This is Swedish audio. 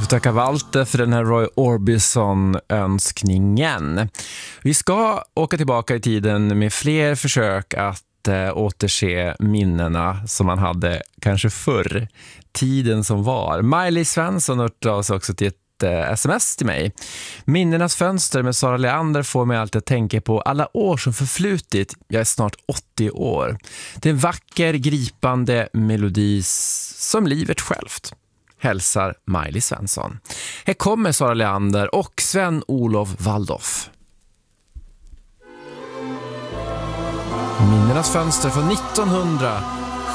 får tacka Walter för den här Roy Orbison-önskningen. Vi ska åka tillbaka i tiden med fler försök att återse minnena som man hade kanske förr. Tiden som var. Miley Svensson hörde av sig också till ett sms till mig. Minnenas fönster med Sara Leander får mig alltid att tänka på alla år som förflutit. Jag är snart 80 år. Det är en vacker, gripande melodi som livet självt. Hälsar Miley Svensson. Här kommer Sara Leander och Sven-Olof Waldorf. Minnenas fönster från 1900